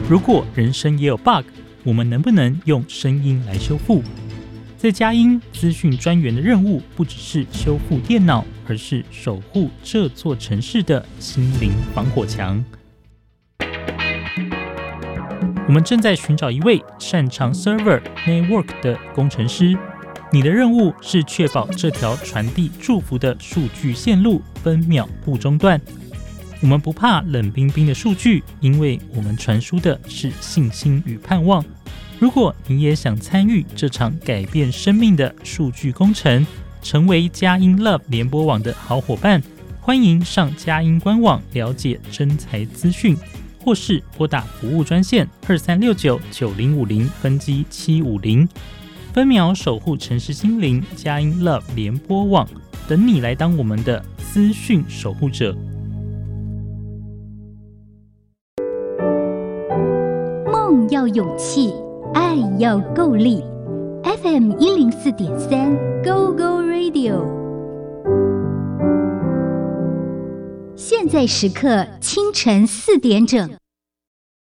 如果人生也有 bug， 我们能不能用声音来修复？在佳音资讯专员的任务不只是修复电脑，而是守护这座城市的心灵防火墙。我们正在寻找一位擅长 Server Network 的工程师，你的任务是确保这条传递祝福的数据线路分秒不中断。我们不怕冷冰冰的数据，因为我们传输的是信心与盼望。如果你也想参与这场改变生命的数据工程，成为佳音 Love 联播网的好伙伴，欢迎上佳音官网了解征才资讯，或是拨打服务专线23699050分机750，分秒守护城市心灵，佳音 Love 联播网等你来当我们的资讯守护者。 梦要勇气，爱要够力。FM 104.3 Go Go Radio， 现在时刻清晨4点整。